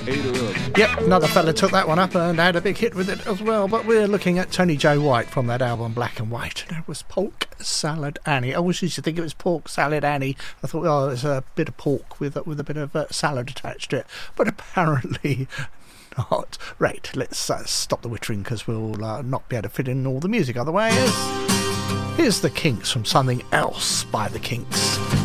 Yep, another fella took that one up and had a big hit with it as well. But we're looking at Tony J. White from that album Black and White. And it was Pork Salad Annie. I always used to think it was Pork Salad Annie. I thought, oh, it's a bit of pork with a bit of salad attached to it. But apparently not. Right, let's stop the wittering because we'll not be able to fit in all the music otherwise. Here's the Kinks from Something Else by the Kinks.